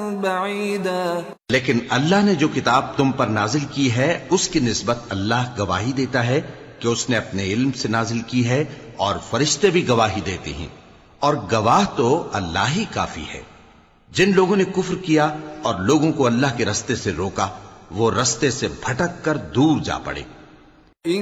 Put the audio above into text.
बईदा। लेकिन अल्लाह ने जो किताब तुम पर नाजिल की है उसकी निस्बत अल्लाह गवाही देता है कि उसने अपने इल्म से नाजिल की है, और फरिश्ते भी गवाही देते हैं, और गवाह तो अल्लाह ही काफी है। जिन लोगों ने कुफ्र किया और लोगों को अल्लाह के रस्ते से रोका, वो रस्ते से भटक कर दूर जा पड़े।